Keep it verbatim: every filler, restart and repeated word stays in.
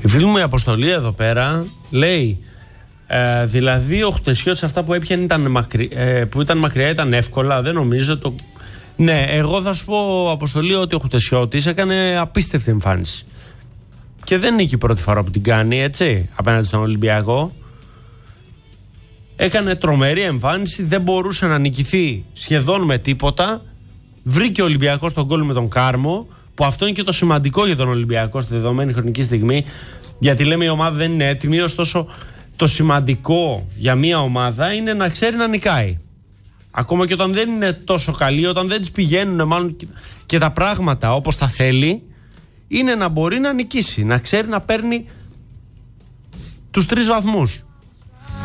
Η φίλη μου η Αποστολή εδώ πέρα λέει, ε, δηλαδή ο Χτεσιώτης αυτά που έπιανε ήταν μακρι, ε, που ήταν μακριά ήταν εύκολα, δεν νομίζω το... Ναι, εγώ θα σου πω, Αποστολή, ότι ο Χτεσιώτης έκανε απίστευτη εμφάνιση και δεν είναι και η πρώτη φορά που την κάνει, έτσι, απέναντι στον Ολυμπιακό. Έκανε τρομερή εμφάνιση, δεν μπορούσε να νικηθεί σχεδόν με τίποτα. Βρήκε ο Ολυμπιακός τον γκολ με τον Κάρμο, που αυτό είναι και το σημαντικό για τον Ολυμπιακό στη δεδομένη χρονική στιγμή, γιατί λέμε η ομάδα δεν είναι έτοιμη, ωστόσο το σημαντικό για μια ομάδα είναι να ξέρει να νικάει. Ακόμα και όταν δεν είναι τόσο καλή, όταν δεν της πηγαίνουν μάλλον και τα πράγματα όπως τα θέλει, είναι να μπορεί να νικήσει, να ξέρει να παίρνει τους τρεις βαθμούς.